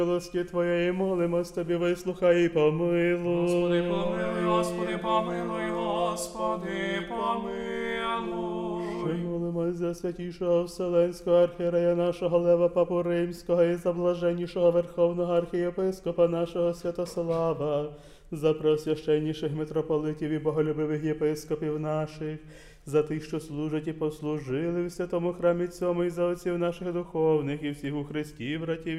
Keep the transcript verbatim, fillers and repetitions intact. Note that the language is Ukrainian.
Милості Твоєї молимось Тобі, вислухай і помилуй. Господи, помилуй, Господи, помилуй, Господи, помилуй. Ще молимось за святішого Вселенського архієрея нашого Лева Папу Римського і за блаженнішого Верховного архієпископа нашого Святослава, за просвященніших митрополитів і боголюбивих єпископів наших, за тих, що служать і послужили в святому храмі цьому, і за отців наших духовних і всіх у Христі, братів